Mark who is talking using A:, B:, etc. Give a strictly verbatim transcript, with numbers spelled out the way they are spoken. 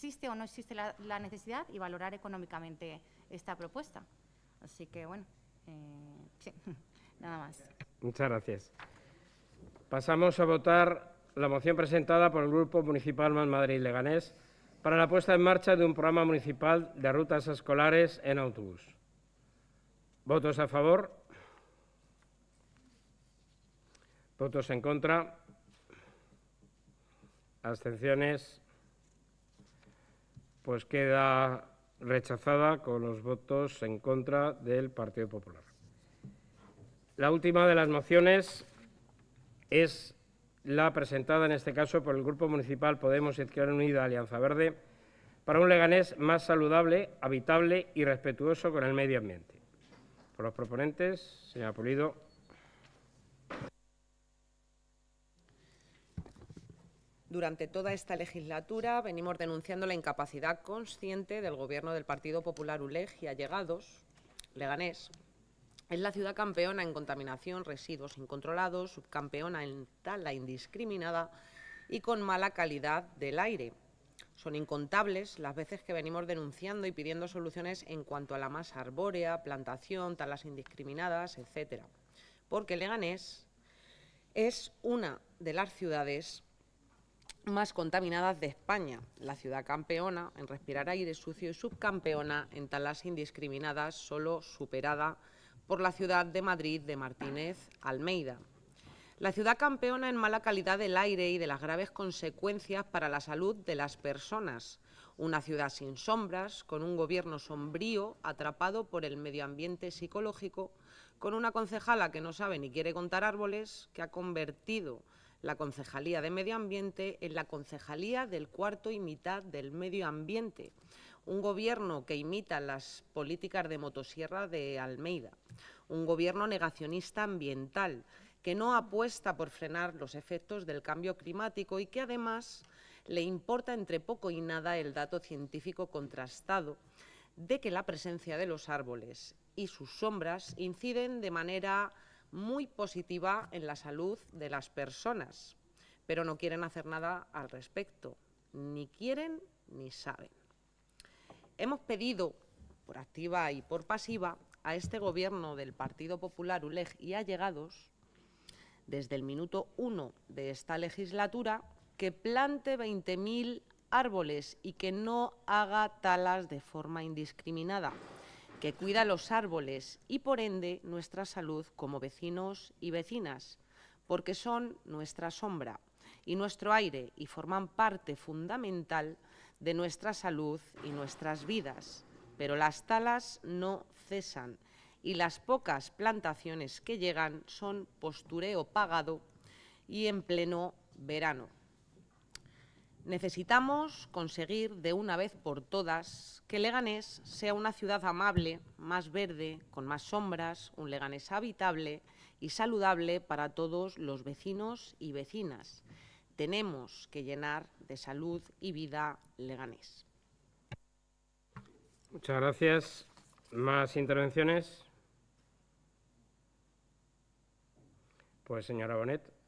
A: existe o no existe la, la necesidad y valorar económicamente esta propuesta. Así que, bueno, eh, sí, nada más.
B: Muchas gracias. Pasamos a votar la moción presentada por el Grupo Municipal Más Madrid Leganés para la puesta en marcha de un programa municipal de rutas escolares en autobús. ¿Votos a favor? ¿Votos en contra? ¿Abstenciones? Pues queda rechazada con los votos en contra del Partido Popular. La última de las mociones es la presentada en este caso por el Grupo Municipal Podemos Izquierda Unida Alianza Verde para un Leganés más saludable, habitable y respetuoso con el medio ambiente. Por los proponentes, señora Pulido.
C: Durante toda esta legislatura venimos denunciando la incapacidad consciente del Gobierno del Partido Popular U L E G y allegados, Leganés. Es la ciudad campeona en contaminación, residuos incontrolados, subcampeona en tala indiscriminada y con mala calidad del aire. Son incontables las veces que venimos denunciando y pidiendo soluciones en cuanto a la masa arbórea, plantación, talas indiscriminadas, etcétera. Porque Leganés es una de las ciudades más contaminadas de España, la ciudad campeona en respirar aire sucio y subcampeona en talas indiscriminadas, solo superada por la ciudad de Madrid de Martínez Almeida. La ciudad campeona en mala calidad del aire y de las graves consecuencias para la salud de las personas. Una ciudad sin sombras, con un gobierno sombrío, atrapado por el medio ambiente psicológico, con una concejala que no sabe ni quiere contar árboles, que ha convertido la Concejalía de Medio Ambiente en la Concejalía del cuarto y mitad del medio ambiente. Un gobierno que imita las políticas de motosierra de Almeida. Un gobierno negacionista ambiental, que no apuesta por frenar los efectos del cambio climático y que además le importa entre poco y nada el dato científico contrastado de que la presencia de los árboles y sus sombras inciden de manera muy positiva en la salud de las personas, pero no quieren hacer nada al respecto, ni quieren ni saben. Hemos pedido, por activa y por pasiva, a este Gobierno del Partido Popular U L E G y allegados, desde el minuto uno de esta legislatura, que plante veinte mil árboles y que no haga talas de forma indiscriminada, que cuida los árboles y, por ende, nuestra salud como vecinos y vecinas, porque son nuestra sombra y nuestro aire y forman parte fundamental de nuestra salud y nuestras vidas. Pero las talas no cesan y las pocas plantaciones que llegan son postureo pagado y en pleno verano. Necesitamos conseguir de una vez por todas que Leganés sea una ciudad amable, más verde, con más sombras, un Leganés habitable y saludable para todos los vecinos y vecinas. Tenemos que llenar de salud y vida Leganés.
B: Muchas gracias. ¿Más intervenciones? Pues, señora Bonet.